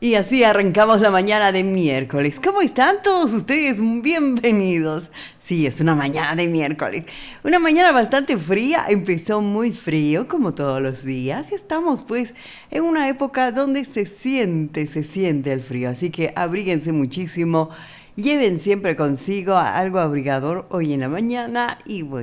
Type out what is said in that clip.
Y así arrancamos la mañana de miércoles. ¿Cómo están todos ustedes? Bienvenidos. Sí, es una mañana de miércoles. Una mañana bastante fría, empezó muy frío como todos los días y estamos pues en una época donde se siente el frío. Así que abríguense muchísimo, lleven siempre consigo algo abrigador hoy en la mañana y bueno.